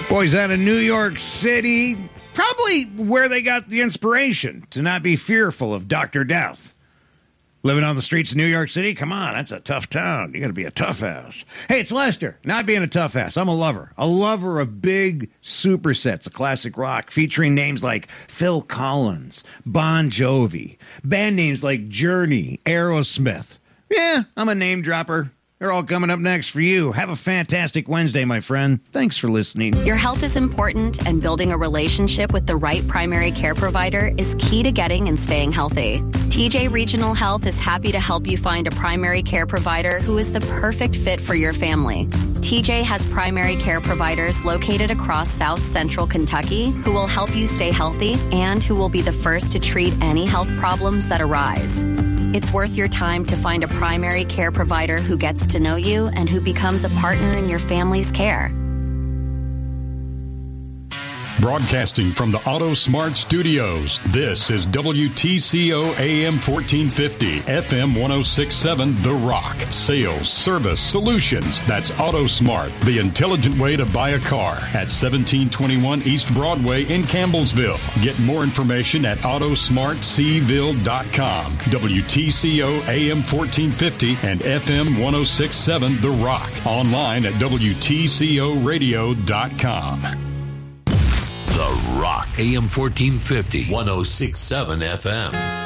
Boys out of New York City, probably where they got the inspiration to not be fearful of Dr. Death. Living on the streets of New York City? Come on, that's a tough town. You got to be a tough ass. Hey, it's Lester. Not being a tough ass. I'm a lover of big supersets of classic rock featuring names like Phil Collins, Bon Jovi, band names like Journey, Aerosmith. Yeah, I'm a name dropper. They're all coming up next for you. Have a fantastic Wednesday, my friend. Thanks for listening. Your health is important, and building a relationship with the right primary care provider is key to getting and staying healthy. TJ Regional Health is happy to help you find a primary care provider who is the perfect fit for your family. TJ has primary care providers located across South Central Kentucky who will help you stay healthy and who will be the first to treat any health problems that arise. It's worth your time to find a primary care provider who gets to know you and who becomes a partner in your family's care. Broadcasting from the Auto Smart Studios, this is WTCO AM 1450, FM 1067, The Rock. Sales, service, solutions. That's Auto Smart, the intelligent way to buy a car at 1721 East Broadway in Campbellsville. Get more information at autosmartseville.com. WTCO AM 1450 and FM 1067, The Rock. Online at WTCOradio.com. The Rock, AM 1450, 1067 FM.